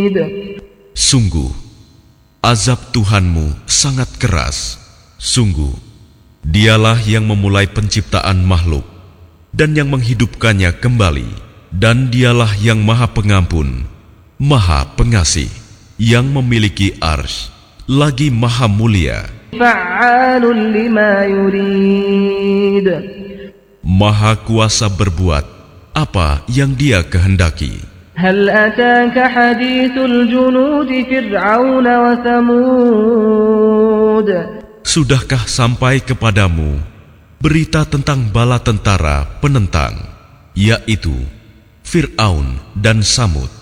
Sungguh, azab Tuhanmu sangat keras. Sungguh, Dialah yang memulai penciptaan makhluk dan yang menghidupkannya kembali. Dan Dialah yang Maha Pengampun, Maha Pengasih, yang memiliki arsy, lagi Maha Mulia. Fa'alun lima yurid. Maha kuasa berbuat apa yang Dia kehendaki. Hal ataka hadithul junud Fir'aun wa Thamud. Sudahkah sampai kepadamu berita tentang bala tentara penentang, yaitu Fir'aun dan Samud?